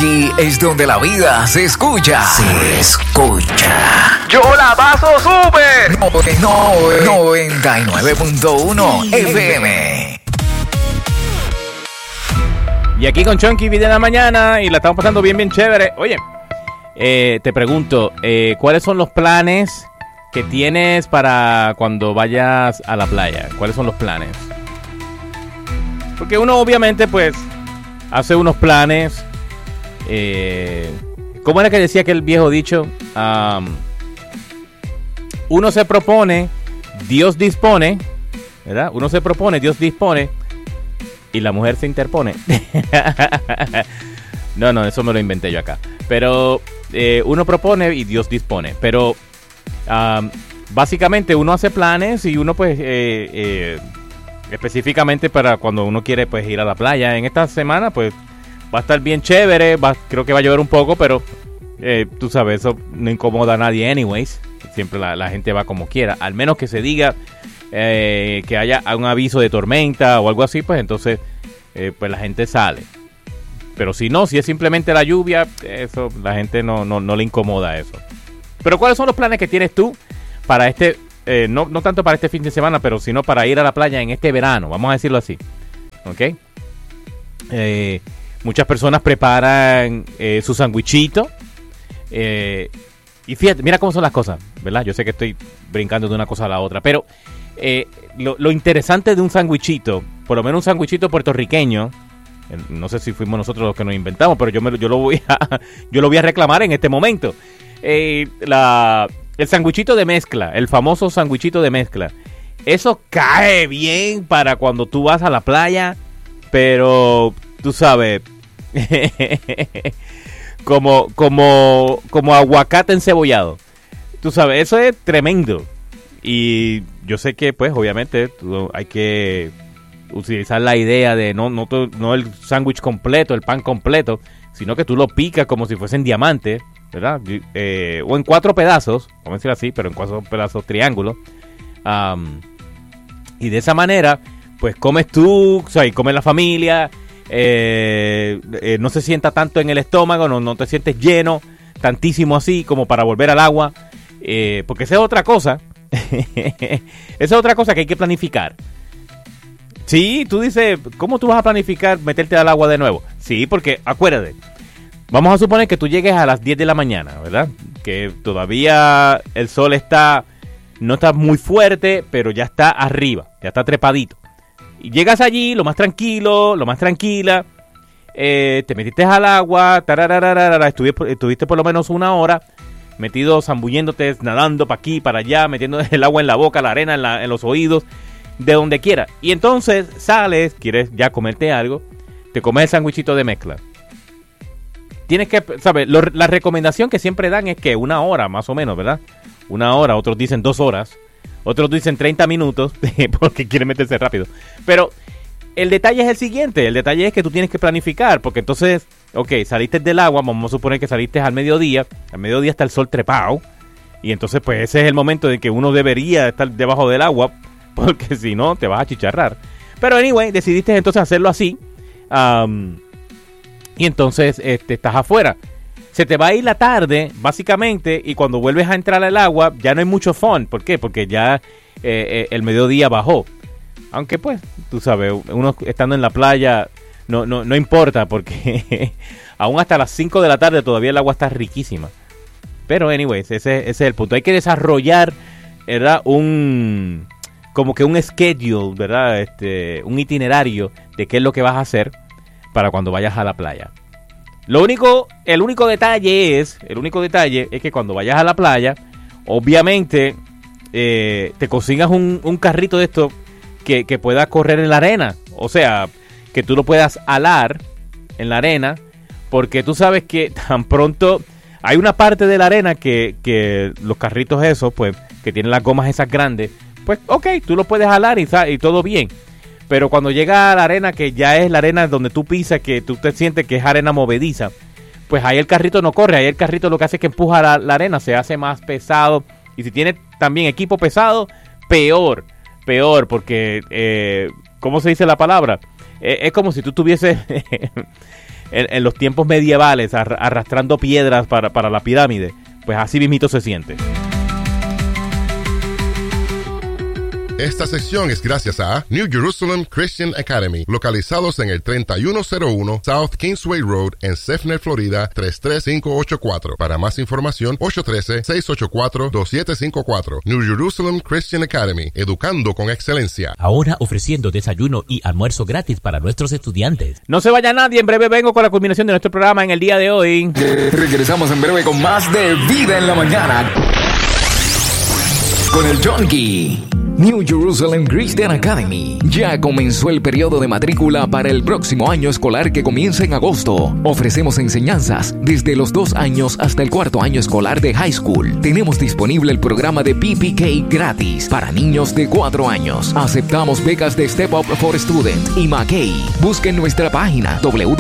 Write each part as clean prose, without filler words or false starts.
Aquí es donde la vida se escucha. Se escucha. ¡Yo la paso súper! 99.1 FM. Y aquí con Chonky, vida de la mañana, y la estamos pasando bien chévere. Oye, te pregunto, ¿cuáles son los planes que tienes para cuando vayas a la playa? ¿Cuáles son los planes? Porque uno obviamente pues hace unos planes. ¿Cómo era que decía aquel viejo dicho? Uno se propone, Dios dispone, ¿verdad? Uno se propone, Dios dispone, y la mujer se interpone. No, eso me lo inventé yo acá. Pero uno propone y Dios dispone. Pero básicamente uno hace planes y uno pues específicamente para cuando uno quiere pues ir a la playa. En esta semana pues va a estar bien chévere, creo que va a llover un poco, pero tú sabes, eso no incomoda a nadie anyways. Siempre la gente va como quiera, al menos que se diga que haya un aviso de tormenta o algo así, pues entonces pues la gente sale. Pero si no, si es simplemente la lluvia, eso la gente no le incomoda eso. Pero ¿cuáles son los planes que tienes tú para este, no tanto para este fin de semana, pero sino para ir a la playa en este verano? Vamos a decirlo así, ¿ok? Muchas personas preparan su sandwichito. Y fíjate, mira cómo son las cosas, ¿verdad? Yo sé que estoy brincando de una cosa a la otra, pero lo interesante de un sandwichito, por lo menos un sandwichito puertorriqueño, no sé si fuimos nosotros los que nos inventamos, pero yo lo voy a reclamar en este momento. El sandwichito de mezcla, el famoso sandwichito de mezcla, eso cae bien para cuando tú vas a la playa, pero tú sabes, como aguacate encebollado, tú sabes, eso es tremendo. Y yo sé que pues obviamente hay que utilizar la idea de no el sándwich completo, el pan completo, sino que tú lo picas como si fuesen diamantes, ¿verdad? O en 4 pedazos, vamos a decir así, pero en 4 pedazos triángulos. Y de esa manera, pues comes tú, o sea, y come la familia. No se sienta tanto en el estómago, no te sientes lleno, tantísimo así como para volver al agua. Porque esa es otra cosa. Esa es otra cosa que hay que planificar. Sí, tú dices, ¿cómo tú vas a planificar meterte al agua de nuevo? Sí, porque acuérdate, vamos a suponer que tú llegues a las 10 de la mañana, ¿verdad? Que todavía el sol no está muy fuerte, pero ya está arriba, ya está trepadito. Y llegas allí, lo más tranquilo, lo más tranquila, te metiste al agua, estuviste por lo menos 1 hora metido, zambulléndote, nadando para aquí, para allá, metiendo el agua en la boca, la arena en los oídos, de donde quiera. Y entonces sales, quieres ya comerte algo, te comes el sandwichito de mezcla. Tienes que, ¿sabes? La recomendación que siempre dan es que 1 hora, más o menos, ¿verdad? 1 hora, otros dicen 2 horas, otros dicen 30 minutos, porque quieren meterse rápido. Pero el detalle es el siguiente, el detalle es que tú tienes que planificar, porque entonces, ok, saliste del agua, vamos a suponer que saliste al mediodía está el sol trepado, y entonces pues ese es el momento en que uno debería estar debajo del agua, porque si no te vas a chicharrar. Pero anyway, decidiste entonces hacerlo así, y entonces estás afuera. Se te va a ir la tarde, básicamente, y cuando vuelves a entrar al agua ya no hay mucho fun. ¿Por qué? Porque ya el mediodía bajó. Aunque pues, tú sabes, uno estando en la playa no importa, porque aún hasta las 5 de la tarde todavía el agua está riquísima. Pero anyways, ese es el punto. Hay que desarrollar, ¿verdad? Como que un schedule, ¿verdad? Un itinerario de qué es lo que vas a hacer para cuando vayas a la playa. El único detalle es que cuando vayas a la playa, obviamente te consigas un carrito de esto que pueda correr en la arena. O sea, que tú lo puedas alar en la arena, porque tú sabes que tan pronto hay una parte de la arena que los carritos esos, pues, que tienen las gomas esas grandes, pues, ok, tú lo puedes alar y todo bien. Pero cuando llega a la arena, que ya es la arena donde tú pisas, que tú te sientes que es arena movediza, pues ahí el carrito no corre. Ahí el carrito lo que hace es que empuja la arena, se hace más pesado. Y si tiene también equipo pesado, peor, porque, ¿cómo se dice la palabra? Es como si tú tuvieses en los tiempos medievales arrastrando piedras para la pirámide, pues así mismito se siente. Esta sección es gracias a New Jerusalem Christian Academy, localizados en el 3101 South Kingsway Road en Sefner, Florida 33584. Para más información, 813-684-2754. New Jerusalem Christian Academy, educando con excelencia. Ahora ofreciendo desayuno y almuerzo gratis para nuestros estudiantes. No se vaya nadie, en breve vengo con la culminación de nuestro programa en el día de hoy. Regresamos en breve con más de Vida en la Mañana con el Junkie. New Jerusalem Christian Academy. Ya comenzó el periodo de matrícula para el próximo año escolar que comienza en agosto. Ofrecemos enseñanzas desde los 2 años hasta el 4º año escolar de high school. Tenemos disponible el programa de PPK gratis para niños de 4 años. Aceptamos becas de Step Up for Student y McKay. Busquen nuestra página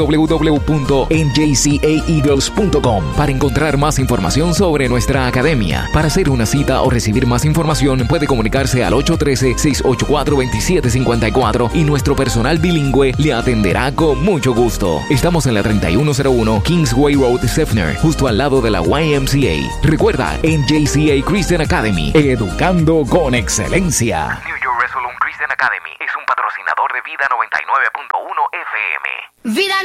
www.njcaeagles.com para encontrar más información sobre nuestra academia. Para hacer una cita o recibir más información puede comunicarse al 813-684-2754 y nuestro personal bilingüe le atenderá con mucho gusto. Estamos en la 3101 Kingsway Road, Sefner, justo al lado de la YMCA. Recuerda, NJCA Christian Academy, educando con excelencia. New Jerusalem Christian Academy es un patrocinador de Vida 99.1 FM. Vida